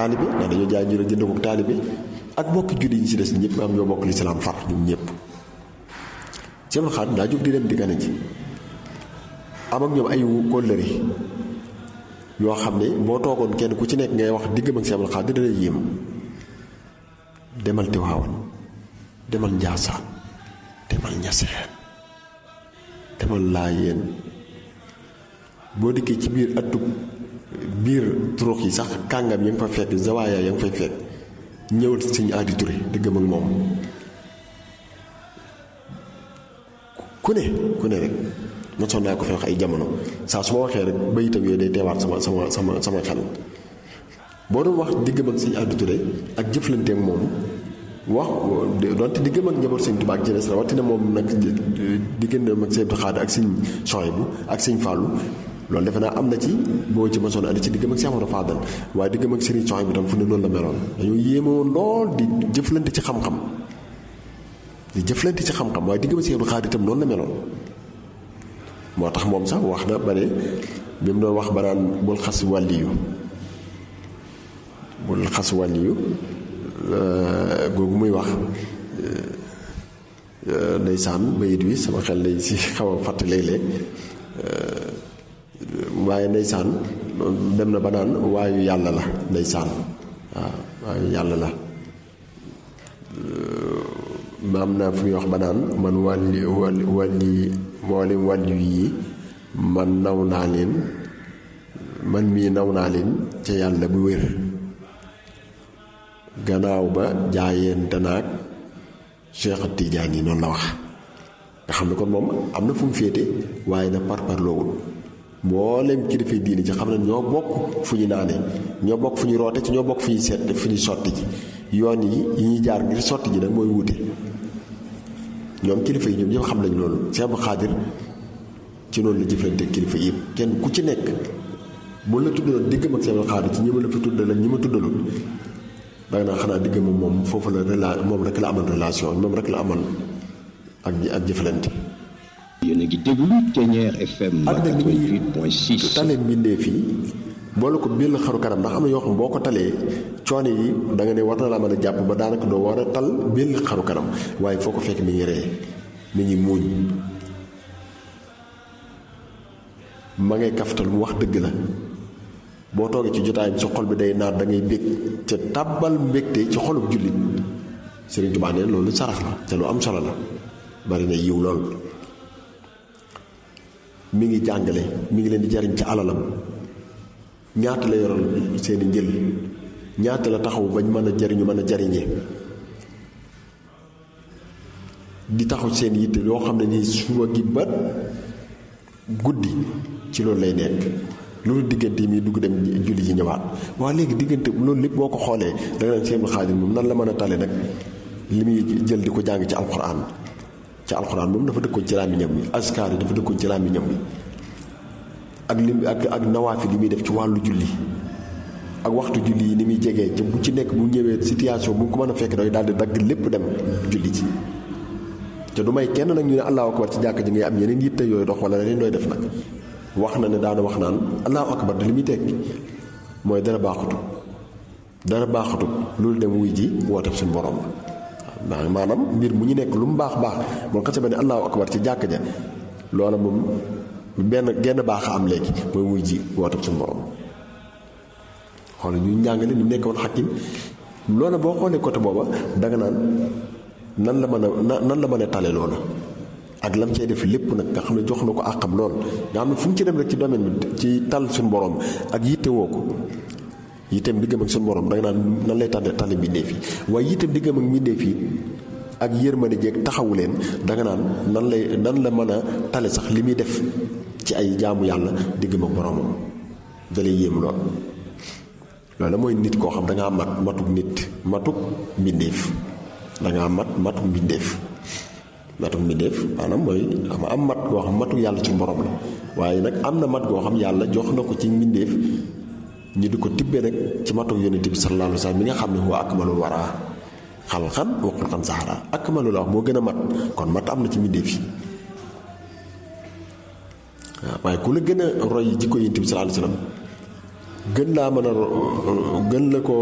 taalibe ndax dañoo jaay ñu jënd ko taalibe ak bokki julli yi ci des ñëpp am ñoo bokk lislaam far ñun ñëpp. Cheikh Abdou Khadre daa jóg di dem di gane ji am ak ñoom ay kóllëre yoo xam ne boo toogoon kenn ku ci nekk ngay wax diggam ak Cheikh Abdou Khadre dana yéem. demal Tiwaawan demal Njaasaan demal Ñaseen demal Laayeen boo dikkee ci biir atub biir turux yi sax kàngam ya nga fa fekk zawaaya ya nga fay fekk ñëwal Sëñ Aadi Ture diggam ak moom ku ne rek ma sonn naa ko fi wax ay jamono saa su ma waxee rek bayitam yooyu day teewaat sama xel boo doon wax diggam ak Sëñ Aadi Ture ak jëflanteek moom wax doonte diggam ak njaboot Sëñ Tuubaa ak ci des rawatina moom nag diggam ak Sëñ Abdou Khadre ak Sëñ Suhaybu ak Sëñ Fàllu loolu defe naa am na ci boo ci masoon andi ci diggam ak Cheikh Amadou Fadal waaye diggam ak Sëriñ Suhaybu tam fu ne noonu la meloon dañoo yéemoon lool di jëflante ci xam-xam waaye diggam ak Sëñ Abdou Khadre itam noonu la meloon moo tax moom sax wax na ba ne bi mu doon wax ba naan bul xas wàlliyu googu muy wax ndeysaan bayit wi sama xel lay si xaw a fàtte léeg-léeg waaye ndeysaan dem na ba naan waayu yàlla la ndeysaan waaw waayu yàlla la am na fu muy wax ba naan man mboolem wàllu yi man naw naa leen man mii naw naa leen ca yàlla bu wér gannaaw ba jaayente naag Cheikh Tidiane yi noonu la wax nga xam ne kon moom am na fu mu féete waaye na parparloowul mboolem kilifa diini ci xam ne ñoo bokk fu ñu naane ñoo bokk fu ñu roote ci ñoo bokk fu ñuy seet fu ñuy sotti ji yoon yi ñuy jaar ngir sotti ji nag mooy wuute ñoom kilifa yi ñoom ñëpp xam nañ loolu Cheikh Abdou Khadre ci noonu la jëflante kilifa yëpp kenn ku ci nekk bu la tuddaloon diggam ak Cheikh Abdou Khadre ci ñi ma la fi tuddal ak ñi ma tuddalul danga naa xanaa diggam moom foofu la moom rek la amal relation moom rek la amal ak jëflante. yéen a ngi déglu Thiéniere FM 88.6 tale mbindee fii boole ko biir xaru kanam ndax am na yoo xam boo ko talee coono yi da nga ne war na laa mën a jàpp ba daanaka doo war a tal biir xaru kanam waaye foo ko fekk mi ngi ree mi ngi muuñ ma ngay kaftal mu wax dëgg la boo toogee ci jotaay bi sa xol bi day naat da ngay bég ca tàbbal mbégte ci xolub jullit Sëriñ Tuubaa ne loolu sarax la te lu am solo la bari na yiw lool mi ngi jàngale mi ngi leen di jariñ ci alalam ñaata la yoral seeni njël ñaata la taxaw bañ mën a jariñu mën a jariñee di taxaw seen yitte yoo xam ne nii suba gi ba guddi ci loolu lay nekk loolu diggante yi muy dugg dem julli ji ñëwaat waaye léegi diggante loolu lépp boo ko xoolee da nga naan Cheikh Abdou Khadre moom nan la mën a tale nag li muy jël di ko jàng ci alxuraan moom dafa dëkkoon ci làmmiñam bi askar yi dafa dëkkoon ci làmmiñam bi ak lim ak nawaafi li muy def ci wàllu julli ak waxtu julli yi ni muy jegee ca bu ci nekk bu ñëwee situation bu ko mën a fekk day daal di dagg lépp dem julli ci te du may kenn nag ñu ne allahu akbar ci jàkk ji ngay am yeneen yitte yooyu dox wala leneen looy def nag wax na ne daana wax naan allahu akbar te li muy tekki mooy dara baaxatu loolu dem wuy ji woote suñu borom waaw maanaam mbir mu ñu nekk lu mu baax moo xasee ba ne allahu akbar ci jàkk ja loola moom genn baax a am léegi mooy wuy ji woote suñu borom xool ñu njàngale ñu nekkoon xakim loola boo xoolee côté booba danga naan nan la mën a tale loola ak lam cay def lépp nag nga xam ne jox na ko àqam lool nga xam ne fu mu ci dem rek ci domaine bi ci tal suñu borom ak yitte woo ko yitteem diggam ak suñu borom danga naan nan lay tale mbindeef yi waaye yitteem diggam ak mbindeef yi ak yërmande jeeg taxawu leen danga naan nan la mën a tale sax li muy def ci ay jaamu yàlla diggam ak boromam da lay yéem lool loolu mooy nit koo xam dangaa matuk nit matuk mbindeef dangaa matuk mbindeef maanaam mooy am mat goo xam matuk yàlla ci borom la waaye nag am na mat goo xam yàlla jox na ko ci mbindeef ñu di ko tibbee nag ci matuk yonent bi sallallahu alayhi wa sallam mi nga xam ne huwa akmalul waraa xalqan wa xulqan zahra akmalul wax moo gën a mat kon mat am na ci mbindeef yi waaw waaye ku la gën a roy jikko yonent bi sallallahu alayhi wa sallam gën laa mën a gën la ko